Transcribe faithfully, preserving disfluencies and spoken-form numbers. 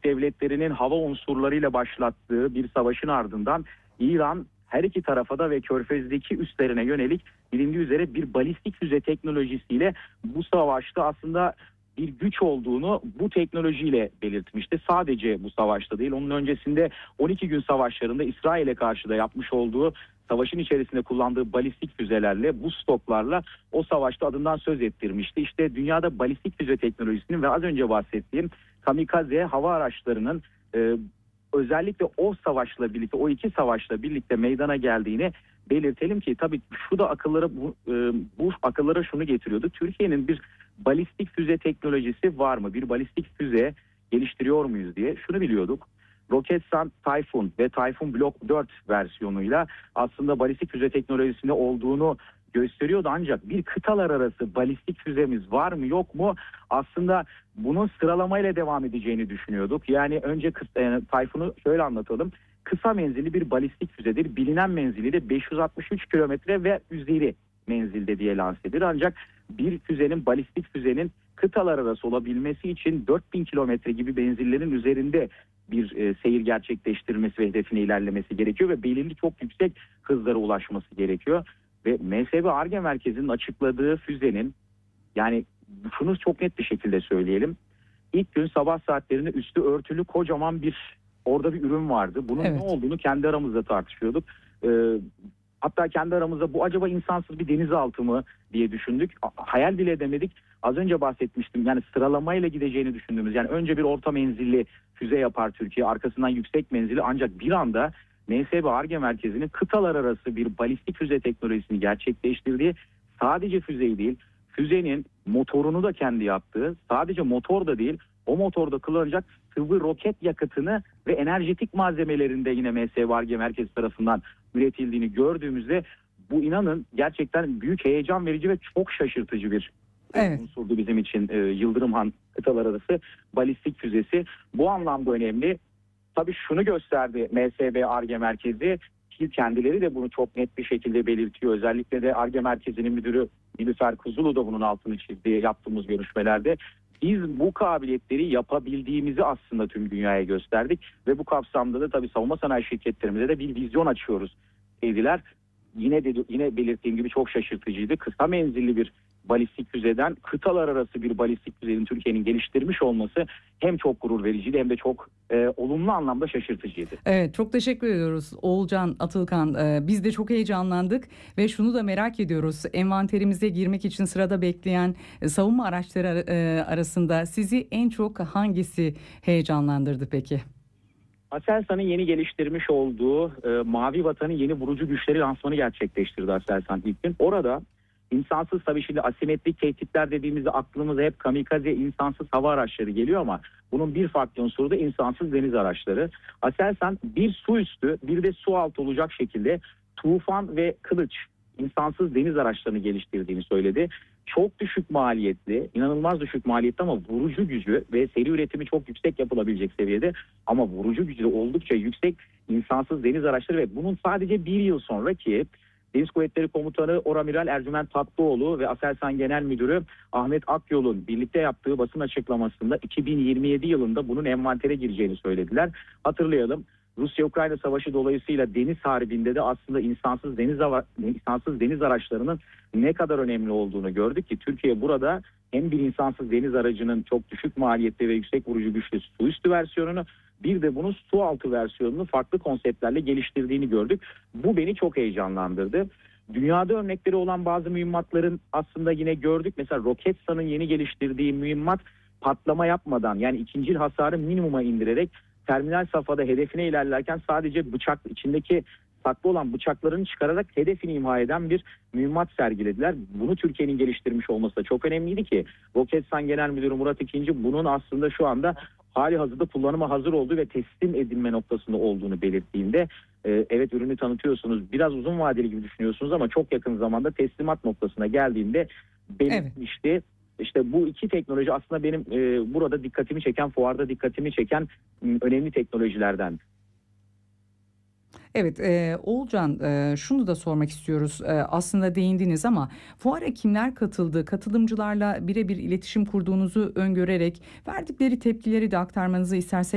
Devletleri'nin hava unsurlarıyla başlattığı bir savaşın ardından İran her iki tarafa da ve Körfez'deki üslerine yönelik bilindiği üzere bir balistik füze teknolojisiyle bu savaşta aslında bir güç olduğunu bu teknolojiyle belirtmişti. Sadece bu savaşta değil, onun öncesinde on iki gün savaşlarında İsrail'e karşı da yapmış olduğu savaşın içerisinde kullandığı balistik füzelerle, bu stoklarla o savaşta adından söz ettirmişti. İşte dünyada balistik füze teknolojisinin ve az önce bahsettiğim kamikaze hava araçlarının e, özellikle o savaşla birlikte, o iki savaşla birlikte meydana geldiğini belirtelim ki tabii şu da akıllara bu, e, bu akıllara şunu getiriyordu. Türkiye'nin bir balistik füze teknolojisi var mı? Bir balistik füze geliştiriyor muyuz diye şunu biliyorduk. Roketsan Typhoon ve Typhoon Block dört versiyonuyla aslında balistik füze teknolojisinde olduğunu gösteriyordu, ancak bir kıtalar arası balistik füzemiz var mı yok mu, aslında bunun sıralamayla devam edeceğini düşünüyorduk. Yani önce yani Typhoon'u şöyle anlatalım. Kısa menzilli bir balistik füzedir. Bilinen menzili de beş yüz altmış üç kilometre ve üzeri menzilde diye lanse edilir. Ancak bir füzenin, balistik füzenin kıtalar arası olabilmesi için dört bin kilometre gibi menzillerin üzerinde bir e, seyir gerçekleştirmesi ve hedefine ilerlemesi gerekiyor ve belirli çok yüksek hızlara ulaşması gerekiyor. Ve M S B Ar-Ge Merkezi'nin açıkladığı füzenin, yani şunu çok net bir şekilde söyleyelim. İlk gün sabah saatlerinde üstü örtülü kocaman bir orada bir ürün vardı. Bunun Evet. ne olduğunu kendi aramızda tartışıyorduk. Ee, hatta kendi aramızda bu acaba insansız bir denizaltı mı diye düşündük. Hayal bile edemedik. Az önce bahsetmiştim. Yani sıralamayla gideceğini düşündüğümüz, yani önce bir orta menzilli füze yapar Türkiye, arkasından yüksek menzili, ancak bir anda M S B Ar-Ge Merkezi'nin kıtalar arası bir balistik füze teknolojisini gerçekleştirdiği, sadece füzeyi değil, füzenin motorunu da kendi yaptığı, sadece motor da değil, o motorda kullanacak sıvı roket yakıtını ve enerjetik malzemelerinde yine M S B Ar-Ge Merkezi tarafından üretildiğini gördüğümüzde bu, inanın, gerçekten büyük heyecan verici ve çok şaşırtıcı bir Evet. unsurdu bizim için e, Yıldırımhan kıtalar arası balistik füzesi. Bu anlamda önemli. Tabii şunu gösterdi M S B Ar-Ge Merkezi, ki kendileri de bunu çok net bir şekilde belirtiyor. Özellikle de Ar-Ge Merkezi'nin müdürü Nilüfer Kuzulu da bunun altını çizdi yaptığımız görüşmelerde. Biz bu kabiliyetleri yapabildiğimizi aslında tüm dünyaya gösterdik ve bu kapsamda da tabii savunma sanayi şirketlerimize de bir vizyon açıyoruz dediler. Yine dedi, yine belirttiğim gibi çok şaşırtıcıydı. Kısa menzilli bir balistik füzeden kıtalar arası bir balistik füzenin Türkiye'nin geliştirmiş olması hem çok gurur vericiydi hem de çok e, olumlu anlamda şaşırtıcıydı. Evet, çok teşekkür ediyoruz Oğulcan Atılkan. Ee, biz de çok heyecanlandık ve şunu da merak ediyoruz. Envanterimize girmek için sırada bekleyen e, savunma araçları e, arasında sizi en çok hangisi heyecanlandırdı peki? Aselsan'ın yeni geliştirmiş olduğu e, Mavi Vatan'ın yeni vurucu güçleri lansmanı gerçekleştirdi Aselsan ilk gün. Orada insansız, tabii şimdi asimetrik tehditler dediğimizde aklımıza hep kamikaze insansız hava araçları geliyor ama bunun bir farklı unsuru da insansız deniz araçları. Aselsan bir su üstü bir de su altı olacak şekilde Tufan ve Kılıç insansız deniz araçlarını geliştirdiğini söyledi. Çok düşük maliyetli, inanılmaz düşük maliyetli ama vurucu gücü ve seri üretimi çok yüksek yapılabilecek seviyede, ama vurucu gücü de oldukça yüksek insansız deniz araçları ve bunun sadece bir yıl sonra ki Deniz Kuvvetleri Komutanı Oramiral Ercüment Tatlıoğlu ve Aselsan Genel Müdürü Ahmet Akyol'un birlikte yaptığı basın açıklamasında iki bin yirmi yedi yılında bunun envantere gireceğini söylediler. Hatırlayalım, Rusya-Ukrayna Savaşı dolayısıyla deniz harbinde de aslında insansız deniz insansız deniz araçlarının ne kadar önemli olduğunu gördük ki Türkiye burada hem bir insansız deniz aracının çok düşük maliyetli ve yüksek vurucu güçlü su üstü versiyonunu, bir de bunun su altı versiyonunu farklı konseptlerle geliştirdiğini gördük. Bu beni çok heyecanlandırdı. Dünyada örnekleri olan bazı mühimmatların aslında yine gördük. Mesela Roketsan'ın yeni geliştirdiği mühimmat patlama yapmadan, yani ikincil hasarı minimuma indirerek terminal safhada hedefine ilerlerken sadece bıçak, içindeki saklı olan bıçaklarını çıkararak hedefini imha eden bir mühimmat sergilediler. Bunu Türkiye'nin geliştirmiş olması da çok önemliydi ki Roketsan Genel Müdürü Murat İkinci bunun aslında şu anda hali hazırda kullanıma hazır olduğu ve teslim edilme noktasında olduğunu belirttiğinde e, evet, ürünü tanıtıyorsunuz, biraz uzun vadeli gibi düşünüyorsunuz ama çok yakın zamanda teslimat noktasına geldiğinde belirtmişti. Evet. İşte bu iki teknoloji aslında benim e, burada dikkatimi çeken, fuarda dikkatimi çeken m, önemli teknolojilerden. Evet, e, Oğulcan, e, şunu da sormak istiyoruz. E, aslında değindiniz ama fuara kimler katıldı? Katılımcılarla birebir iletişim kurduğunuzu öngörerek verdikleri tepkileri de aktarmanızı istersek